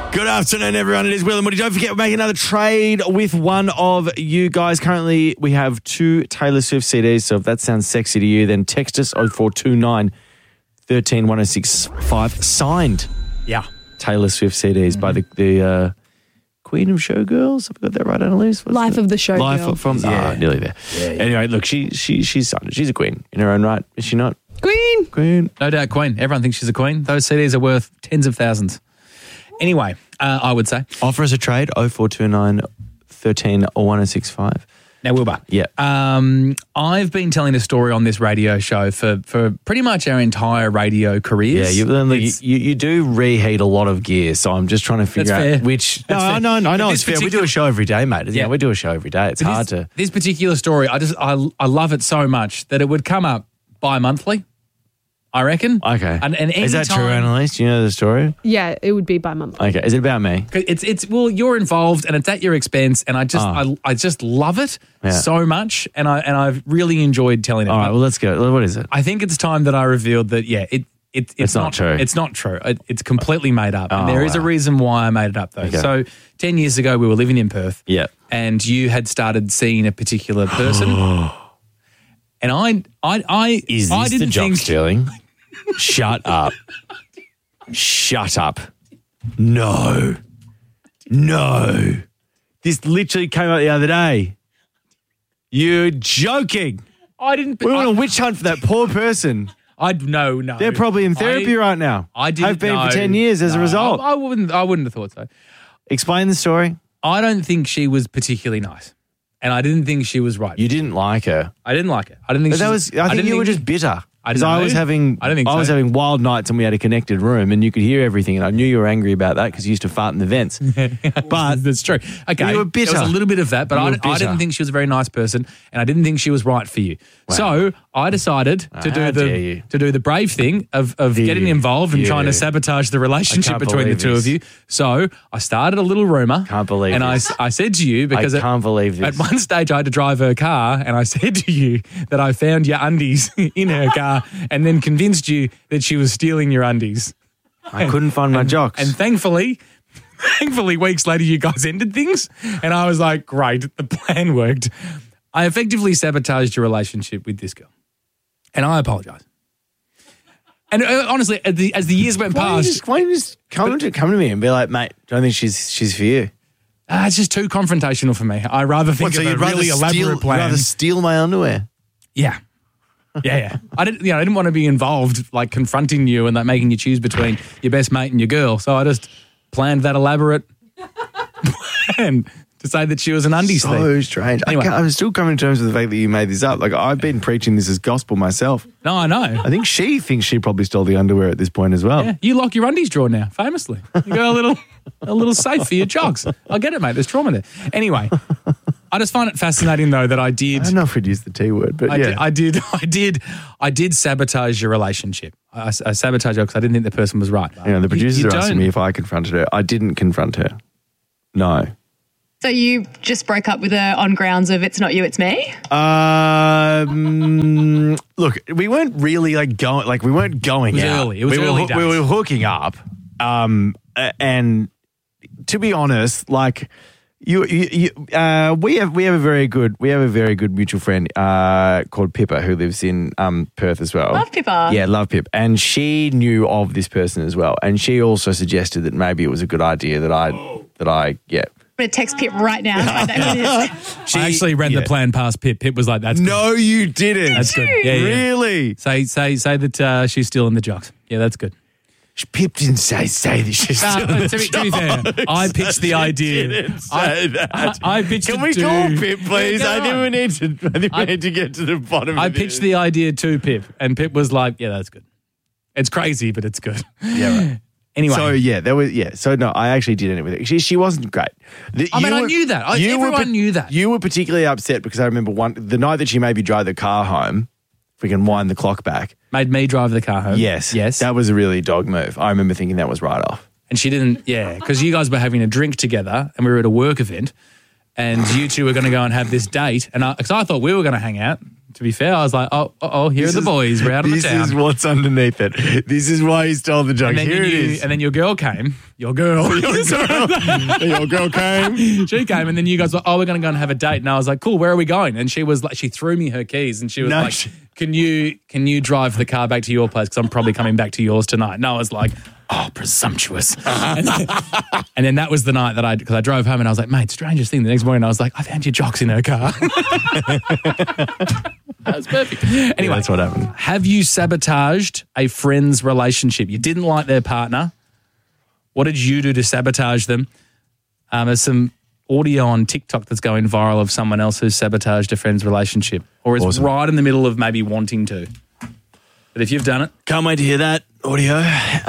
Good afternoon, everyone. It is Will and Woody. Don't forget, we're making another trade with one of you guys. Currently, we have 2 Taylor Swift CDs, so if that sounds sexy to you, then text us 0429 13 1065. Signed. Yeah. Taylor Swift CDs by the Queen of Showgirls. Have I got that right, Annalise? Life of the Showgirl. Life from, nearly there. Yeah. Anyway, look, she's signed it. She's a queen in her own right, is she not? Queen. No doubt queen. Everyone thinks she's a queen. Those CDs are worth tens of thousands. Anyway, I would say. Offer us a trade, 0429 13 1065. Now, Wilbur. Yeah. I've been telling a story on this radio show for pretty much our entire radio careers. Yeah, you do reheat a lot of gear, so I'm just trying to figure out which. No, I know it's fair. We do a show every day, mate. Yeah, we do a show every day. It's hard to. This particular story, I love it so much that it would come up bi-monthly, I reckon. Okay. And is that true, Annalise? Do you know the story? Yeah, it would be bi-monthly. Okay. Is it about me? Well, you're involved and it's at your expense, and I just love it so much, and I've really enjoyed telling it. All right, well, let's go. What is it? I think it's time that I revealed that, it's not true. It's not true. It's completely made up. And there is a reason why I made it up, though. Okay. So 10 years ago, we were living in Perth. Yeah. And you had started seeing a particular person. And I didn't the jock think stealing. Shut up. Shut up. No. This literally came out the other day. You're joking. I didn't. We were on a witch hunt for that poor person. No. They're probably in therapy right now. I didn't. Have been for 10 years as a result. I wouldn't have thought so. Explain the story. I don't think she was particularly nice, and I didn't think she was right. You didn't like her. I didn't like her. I didn't think. I think you were just bitter. Because I was having wild nights and we had a connected room and you could hear everything, and I knew you were angry about that because you used to fart in the vents. But that's true. Okay, you were bitter. There was a little bit of that, but I didn't think she was a very nice person, and I didn't think she was right for you. Wow. So I decided to do the brave thing of getting involved and trying to sabotage the relationship between the two of you. So I started a little rumor. Can't believe and this. I said to you, because I can't believe this. At one stage I had to drive her car, and I said to you that I found your undies in her car and then convinced you that she was stealing your undies. I couldn't find my jocks. And thankfully, weeks later, you guys ended things. And I was like, great, the plan worked. I effectively sabotaged your relationship with this girl. And I apologise. And honestly, as the years went past... Why don't you just come to me and be like, mate, don't think she's for you? It's just too confrontational for me. I rather think of a really elaborate plan. You'd rather steal my underwear? Yeah. Yeah. I didn't want to be involved, like confronting you and like making you choose between your best mate and your girl. So I just planned that elaborate plan to say that she was an undies thief. So strange. Anyway. I'm still coming to terms with the fact that you made this up. Like, I've been preaching this as gospel myself. No, I know. I think she thinks she probably stole the underwear at this point as well. Yeah, you lock your undies drawer now, famously. You got a little safe for your jogs. I get it, mate. There's trauma there. Anyway, I just find it fascinating though that I did. I don't know if we'd use the T word, but I did sabotage your relationship. I sabotaged her because I didn't think the person was right. You know, the producers are asking me if I confronted her. I didn't confront her. No. So you just broke up with her on grounds of it's not you, it's me? Look, we weren't really we weren't going out. Early. It was early days. We were hooking up. And to be honest, like we have a very good mutual friend called Pippa who lives in Perth as well. Love Pippa. Yeah, love Pip. And she knew of this person as well. And she also suggested that maybe it was a good idea that I I'm going to text Pip right now. She actually read the plan past Pip. Pip was like, that's good. No, you didn't. That's good. Yeah. Really? Say that she's still in the jocks. Yeah, that's good. Pip didn't say that she's still in the to be fair, I pitched the idea. Didn't say that. I pitched Can it we to... call Pip, please? Yeah, I think we need to get to the bottom of this. I pitched the idea to Pip, and Pip was like, yeah, that's good. It's crazy, but it's good. Yeah, right. Anyway. So no, I actually did end it with her. She wasn't great. I knew that. Everyone knew that. You were particularly upset because I remember the night that she made me drive the car home, freaking wind the clock back. Made me drive the car home. Yes. That was a really dog move. I remember thinking that was right off. And she didn't, because you guys were having a drink together and we were at a work event and you two were going to go and have this date. And because I thought we were going to hang out to be fair. I was like, here are the boys. We're out on the town. This is what's underneath it. This is why he's told the joke. And then Here it is. And then your girl came. Your girl. Your girl came. She came, and then you guys were, we're going to go and have a date. And I was like, cool, where are we going? And she was like, she threw me her keys, and she was like, can you drive the car back to your place? Because I'm probably coming back to yours tonight. And I was like, oh, presumptuous. And then that was the night that because I drove home and I was like, mate, strangest thing. The next morning I was like, I found your jocks in her car. That was perfect. Anyway, that's what happened. Have you sabotaged a friend's relationship? You didn't like their partner. What did you do to sabotage them? There's some audio on TikTok that's going viral of someone else who's sabotaged a friend's relationship, or is right in the middle of maybe wanting to. But if you've done it, can't wait to hear that audio.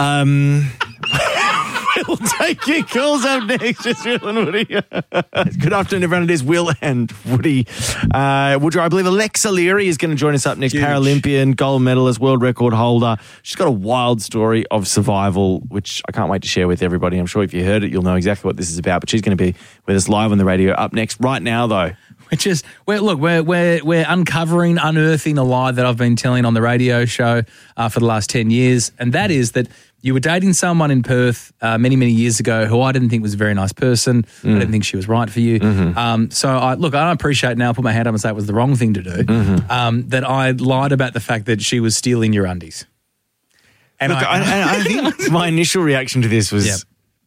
We'll take your calls up next. Just Will and Woody. Good afternoon, everyone. It is Will and Woody. Woodrow, I believe Alexa Leary is going to join us up next. Huge. Paralympian, gold medalist, world record holder. She's got a wild story of survival, which I can't wait to share with everybody. I'm sure if you heard it, you'll know exactly what this is about. But she's going to be with us live on the radio up next. Right now, though, we're uncovering, unearthing a lie that I've been telling on the radio show for the last 10 years, and that is that you were dating someone in Perth many, many years ago who I didn't think was a very nice person. I didn't think she was right for you. So I don't appreciate now, I put my hand up and say it was the wrong thing to do, that I lied about the fact that she was stealing your undies. And look, I think my initial reaction to this was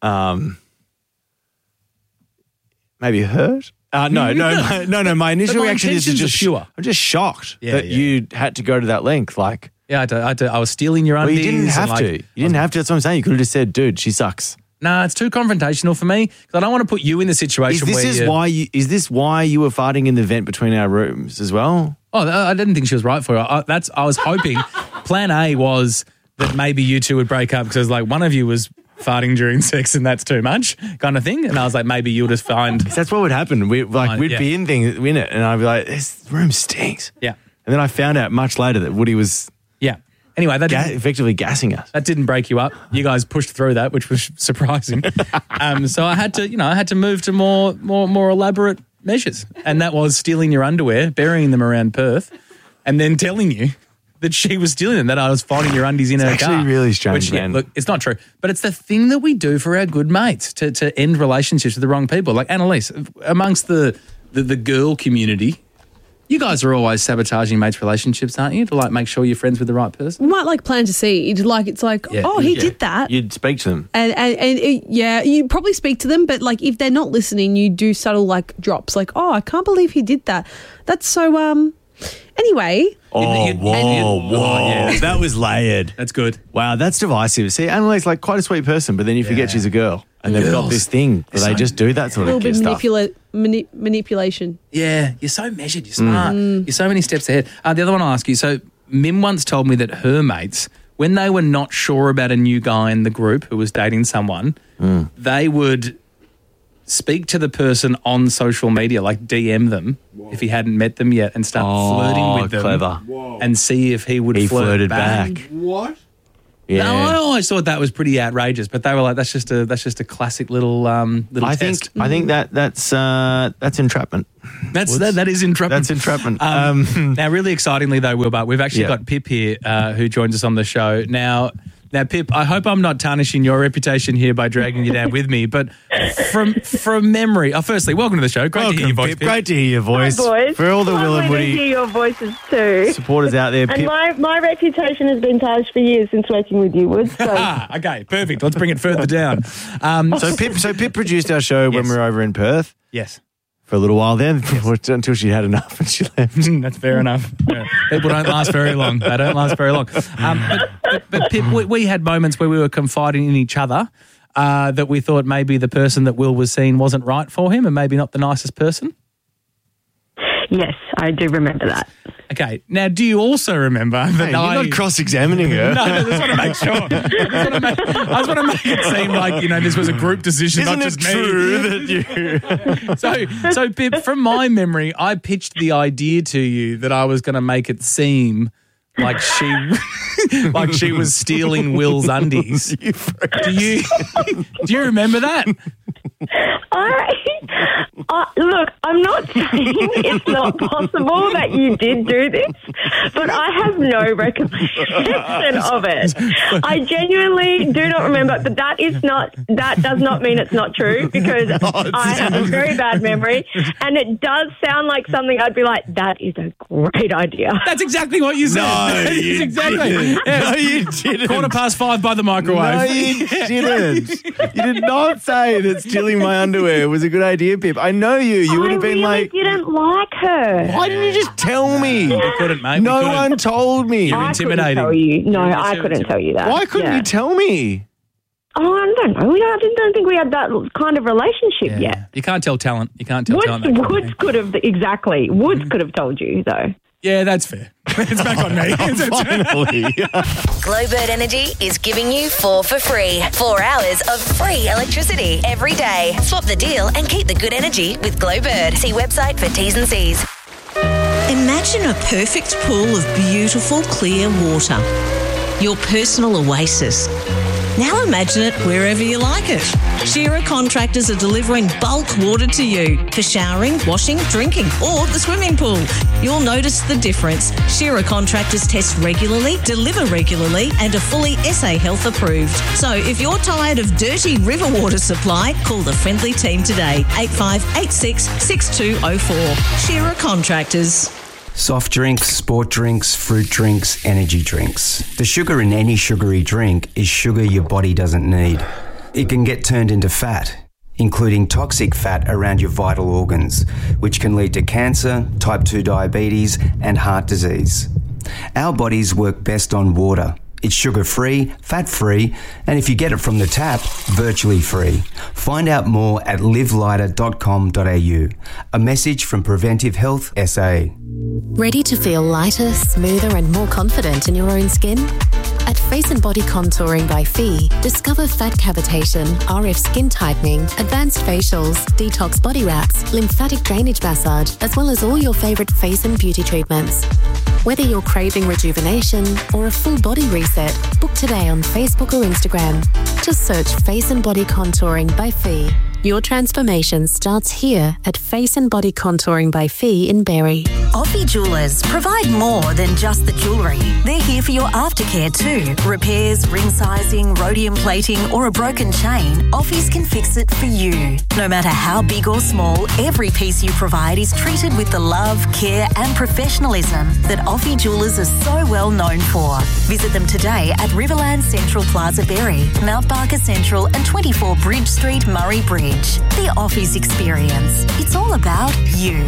maybe hurt. No. My initial reaction is just pure. I'm just shocked that you had to go to that length. Like, I was stealing your undies. Well, you didn't have to. You didn't have to. That's what I'm saying. You could have just said, "Dude, she sucks." No, it's too confrontational for me because I don't want to put you in the situation Is this why you were farting in the vent between our rooms as well? Oh, I didn't think she was right for you. I was hoping. Plan A was that maybe you two would break up because like one of you was farting during sex and that's too much kind of thing. And I was like, maybe you'll just find. That's what would happen. We'd be in it and I'd be like, this room stinks. Yeah. And then I found out much later that Woody was anyway, that effectively gassing us. That didn't break you up. You guys pushed through that, which was surprising. So I had to move to more elaborate measures. And that was stealing your underwear, burying them around Perth, and then telling you that she was stealing them, that I was finding your undies in her car. It's actually really strange, man. Look, it's not true. But it's the thing that we do for our good mates to end relationships with the wrong people. Like Annalise, amongst the girl community, you guys are always sabotaging mates' relationships, aren't you? To like make sure you're friends with the right person. We might like plant a seed. Like it's like, he did that. You'd speak to them. And you probably speak to them, but like if they're not listening, you do subtle like drops like, oh, I can't believe he did that. That's so anyway. Whoa. Yeah, that was layered. That's good. Wow, that's divisive. See, Annalise like quite a sweet person, but then you forget she's a girl. And they've got this thing where they just do that sort of stuff. A little bit manipulation. Yeah, you're so measured, you're smart, you're so many steps ahead. The other one I'll ask you, so Mim once told me that her mates, when they were not sure about a new guy in the group who was dating someone, they would speak to the person on social media, like DM them if he hadn't met them yet and start flirting with them. Clever. And see if he would flirt back. What? Yeah. No, I always thought that was pretty outrageous, but they were like, that's just a classic little test. I think that's entrapment. That is entrapment. That's entrapment. Now, really excitingly though, Wilbur, we've actually got Pip here who joins us on the show. Now, Pip, I hope I'm not tarnishing your reputation here by dragging you down with me, but from memory, firstly, welcome to the show. Great to hear your voice, Pip. Great to hear your voice. Hi, boys. For all the Will and Lovely Woody to hear your voices too. supporters out there, And Pip. my reputation has been tarnished for years since working with you, Wood. So Okay, perfect. Let's bring it further down. So Pip produced our show when we were over in Perth Yes. for a little while then, until she had enough and she left. That's fair enough. Yeah. People don't last very long. They don't last very long. But Pip, we had moments where we were confiding in each other that we thought maybe the person that Will was seeing wasn't right for him and maybe not the nicest person. yes, I do remember that. Okay. Now, do you also rememder that Hey, you're not cross-examining her. No, I just want to make sure. I just want to make it seem like, this was a group decision, Isn't not it just me. true that you... So Pip, from my memory, I pitched the idea to you that I was going to make it seem like she was stealing Will's undies. Do you remember that? Look, I'm not saying it's not possible that you did do this, but I have no recollection of it. I genuinely do not remember, but that does not mean it's not true, because I have a very bad memory, and it does sound like something I'd be like, that is a great idea. That's exactly what you said. No, you exactly. didn't. No, you didn't. 5:15 by the microwave. No, you didn't. You did not say that stealing my underwear was a good idea, Pip. I know you. You would have been I really like, didn't like her. why didn't you just tell me? We couldn't, mate. No one told me. You're I couldn't intimidating. tell you. No, You're I couldn't tell you that. Why couldn't you tell me? Oh, I don't know. I don't think we had that kind of relationship yet. You can't tell talent. You can't tell talent. That kind of Woods thing. could have, exactly. Woods could have told you, though. Yeah, that's fair. It's back on me. Finally. Glowbird Energy is giving you 4 for free. 4 hours of free electricity every day. Swap the deal and keep the good energy with Glowbird. See website for T's and C's. Imagine a perfect pool of beautiful, clear water. Your personal oasis. Now imagine it wherever you like it. Shearer Contractors are delivering bulk water to you for showering, washing, drinking, or the swimming pool. You'll notice the difference. Shearer Contractors test regularly, deliver regularly, and are fully SA Health approved. So if you're tired of dirty river water supply, call the friendly team today. 8586 6204. Shearer Contractors. Soft drinks, sport drinks, fruit drinks, energy drinks. The sugar in any sugary drink is sugar your body doesn't need. It can get turned into fat, including toxic fat around your vital organs, which can lead to cancer, type 2 diabetes, and heart disease. Our bodies work best on water. It's sugar-free, fat-free, and if you get it from the tap, virtually free. Find out more at livelighter.com.au. A message from Preventive Health SA. Ready to feel lighter, smoother and more confident in your own skin? At Face and Body Contouring by Fee, discover fat cavitation, RF skin tightening, advanced facials, detox body wraps, lymphatic drainage massage, as well as all your favourite face and beauty treatments. Whether you're craving rejuvenation or a full body reset, book today on Facebook or Instagram. Just search Face and Body Contouring by Fee. Your transformation starts here at Face and Body Contouring by Fee in Berry. Offie Jewellers provide more than just the jewellery. They're here for your aftercare too. Repairs, ring sizing, rhodium plating or a broken chain, Offies can fix it for you. No matter how big or small, every piece you provide is treated with the love, care and professionalism that Offie Jewellers are so well known for. Visit them today at Riverland Central Plaza Berry, Mount Barker Central and 24 Bridge Street, Murray Bridge. The Office experience. It's all about you.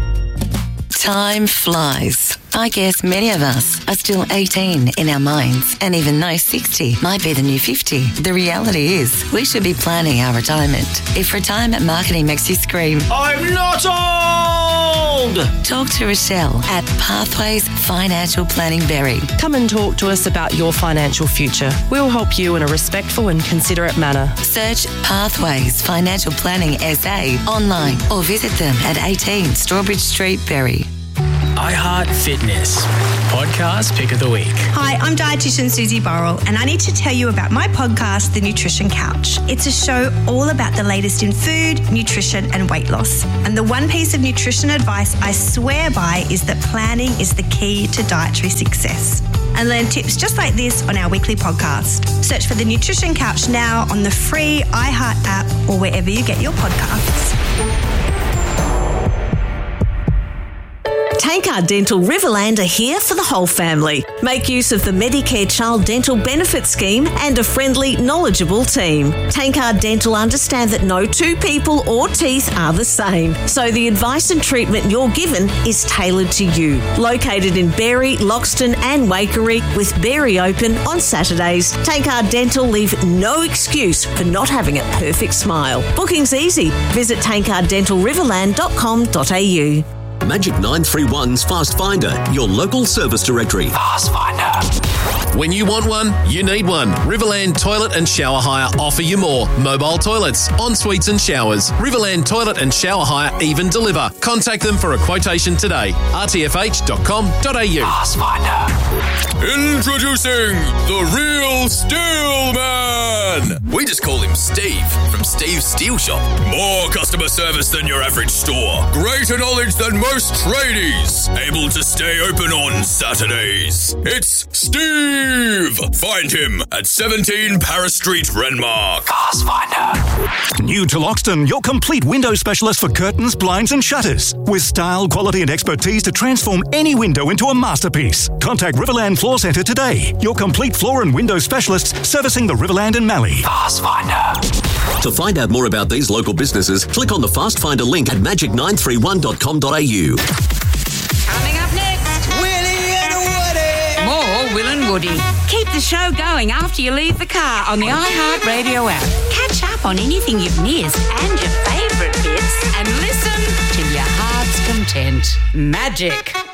Time flies. I guess many of us are still 18 in our minds, and even though 60 might be the new 50, the reality is we should be planning our retirement. If retirement marketing makes you scream, I'm not old! Talk to Rochelle at Pathways Financial Planning Berry. Come and talk to us about your financial future. We'll help you in a respectful and considerate manner. Search Pathways Financial Planning SA online or visit them at 18 Strawbridge Street, Berry. iHeart Fitness Podcast Pick of the Week. Hi, I'm dietitian Susie Burrell, and I need to tell you about my podcast, The Nutrition Couch. It's a show all about the latest in food, nutrition and weight loss. And the one piece of nutrition advice I swear by is that planning is the key to dietary success. And learn tips just like this on our weekly podcast. Search for The Nutrition Couch now on the free iHeart app or wherever you get your podcasts. Tankard Dental Riverland are here for the whole family. Make use of the Medicare Child Dental Benefit Scheme and a friendly, knowledgeable team. Tankard Dental understand that no two people or teeth are the same, so the advice and treatment you're given is tailored to you. Located in Berry, Loxton and Waikerie, with Berry open on Saturdays, Tankard Dental leave no excuse for not having a perfect smile. Booking's easy. Visit tankarddentalriverland.com.au. Magic 931's Fast Finder, your local service directory. Fast Finder. When you want one, you need one. Riverland Toilet and Shower Hire offer you more. Mobile toilets, en-suites and showers. Riverland Toilet and Shower Hire even deliver. Contact them for a quotation today. rtfh.com.au. Fast Finder. Introducing the Real Steel Man. We just call him Steve from Steve's Steel Shop. More customer service than your average store. Greater knowledge than most tradies. Able to stay open on Saturdays. It's Steve. Find him at 17 Paris Street, Renmark. Fast Finder. New to Loxton, your complete window specialist for curtains, blinds and shutters. With style, quality and expertise to transform any window into a masterpiece. Contact Riverland Floor Centre today. Your complete floor and window specialists servicing the Riverland and Mallee. Fast Finder. To find out more about these local businesses, click on the Fast Finder link at magic931.com.au. Coming up next, Willie and Woody. More Will and Woody. Keep the show going after you leave the car on the iHeartRadio app. Catch up on anything you've missed and your favourite bits and listen to your heart's content. Magic